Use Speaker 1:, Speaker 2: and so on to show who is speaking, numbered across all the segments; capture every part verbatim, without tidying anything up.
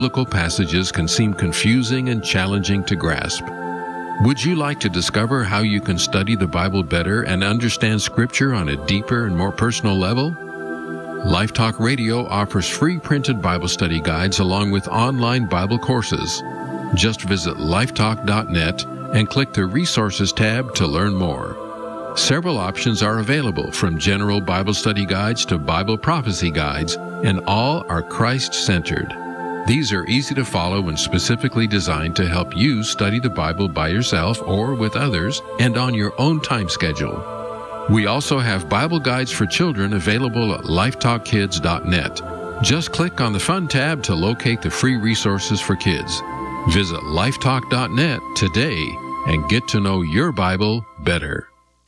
Speaker 1: biblical passages can seem confusing and challenging to grasp. Would you like to discover how you can study the Bible better and understand Scripture on a deeper and more personal level? Life Talk Radio offers free printed Bible study guides along with online Bible courses. Just visit lifetalk dot net and click the Resources tab to learn more. Several options are available, from general Bible study guides to Bible prophecy guides, and all are Christ-centered. These are easy to follow and specifically designed to help you study the Bible by yourself or with others and on your own time schedule. We also have Bible guides for children available at lifetalk kids dot net. Just click on the Fun tab to locate the free resources for kids. Visit lifetalk dot net today and get to know your Bible better.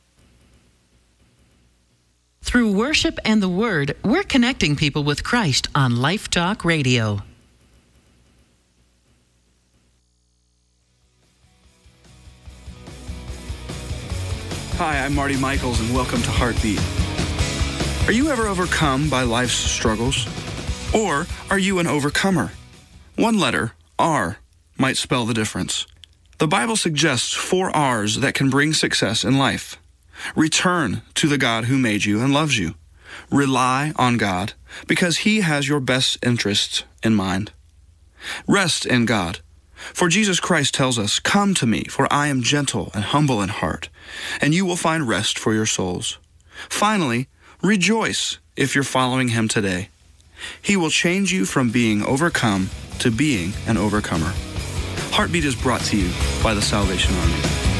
Speaker 2: Through worship and the Word, we're connecting people with Christ on Life Talk Radio.
Speaker 3: Hi, I'm Marty Michaels, and welcome to Heartbeat. Are you ever overcome by life's struggles? Or are you an overcomer? One letter, R, might spell the difference. The Bible suggests four R's that can bring success in life. Return to the God who made you and loves you. Rely on God, because He has your best interests in mind. Rest in God. For Jesus Christ tells us, "Come to me, for I am gentle and humble in heart, and you will find rest for your souls." Finally, rejoice if you're following Him today. He will change you from being overcome to being an overcomer. Heartbeat is brought to you by the Salvation Army.